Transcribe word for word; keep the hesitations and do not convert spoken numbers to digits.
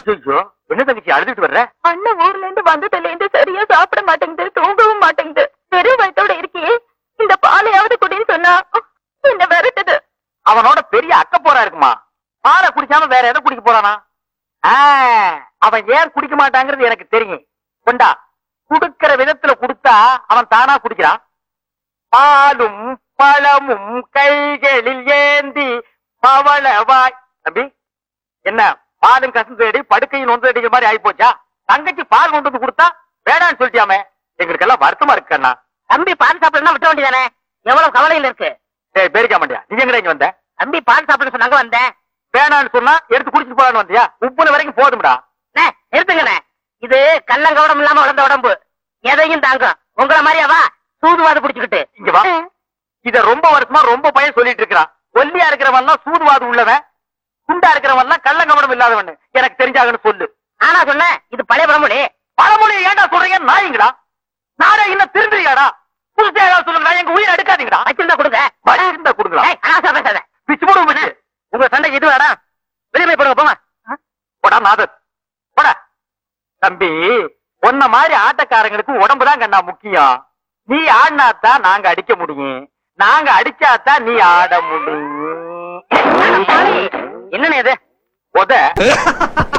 ஐயோ, என்ன தங்கச்சி அழுதுட்டு வர்ற? அண்ணன் ஊர்ல இருந்து வந்ததுல இருந்து சரியா சாப்பிட மாட்டேங்குது, தூங்கவும் மாட்டேங்குது. வெறும் வயித்தோட இருக்கியே, இந்த பாலையாவது குடின்னு சொன்னா என்ன விரட்டுது. அவனோட பெரிய அக்க போரா இருக்குமா? பாலை குடிக்காம வேற எதை குடிக்க போறானா? ஆ, அவன் ஏன் குடிக்க மாட்டாங்கிறது எனக்கு தெரியும். கொண்டா, குடுக்கிற விதத்துல குடுத்தா அவன் தானா குடிக்கிறான். பாலும் பழமும் கைகளில் ஏந்தி பவளவாய். தம்பி, என்ன பாலும் கசந்து அடி படுக்கையில் ஒன்று அடிக்கிற மாதிரி ஆகி போச்சா? தங்கச்சி பால் கொண்டு வந்து கொடுத்தா வேடான்னு சொல்லிட்டியாமே. எங்களுக்கு எல்லாம் வருத்தமா இருக்கு அண்ணா. தம்பி பால் சாப்பிடணும் விட்ட வேண்டியதானே? எவ்வளவு கவலையில் இருக்கு. ஏய் பேரிக்க மாட்டியா? நீ எங்கடா இங்க வந்த? தம்பி பால் சாப்பிட சொன்னாங்க வந்தேன். வேணான்னு சொன்னா எடுத்து குடிச்சிட்டு போலான்னு வந்தியா? உப்புன வரைக்கும் போதும்டா. நிறுத்துங்கண்ணே, இது கள்ளங்கவடம் இல்லாம வளர்ந்த உடம்பு, எதையும் தாங்கும். உங்களை மாதிரியாவா சூதுவாது பிடிச்சுக்கிட்டு இங்க வா. இத ரொம்ப வருஷமா ரொம்ப பையன் சொல்லிட்டு இருக்கிறான். ஒல்லியா இருக்கிறவன் சூதுவாது உள்ளவன், குண்டா இருக்கிறவன் கள்ளங்கவடம் இல்லாதவன். எனக்கு தெரிஞ்சாகன்னு சொல்லு. ஆனா சொன்ன இது பழைய பழமொழி. பழமொழி ஏன்டா சொல்றீங்க? நாயங்களா நாடா இன்னும் திருந்துறியாடா? புதுசா ஏதாவது சொல்லுங்க, எங்க உயிர் எடுக்காதீங்கடா. வச்சிருந்தா கொடுங்க. வச்சிருந்தா கொடுங்களா? ஆசா பேசாத. பிச்சு போடுங்க. உங்க சண்டைக்கு இது வேடா, வெளியே போடுங்க போமா. போடா நாதர் போடா. தம்பி, உன்ன மாதிரி ஆட்டக்காரங்களுக்கு உடம்புதான் கண்ணா முக்கியம். நீ ஆடினாத்தான் நாங்க அடிக்க முடியும், நாங்க அடிச்சாதான் நீ ஆட முடியும். என்னன்னு இது உத